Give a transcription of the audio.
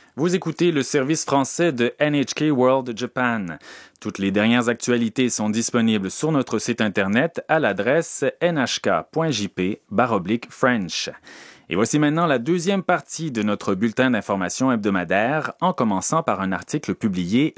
Vous écoutez le service français de NHK World Japan. Toutes les dernières actualités sont disponibles sur notre site internet à l'adresse nhk.jp/French. Et voici maintenant la deuxième partie de notre bulletin d'information hebdomadaire, en commençant par un article publié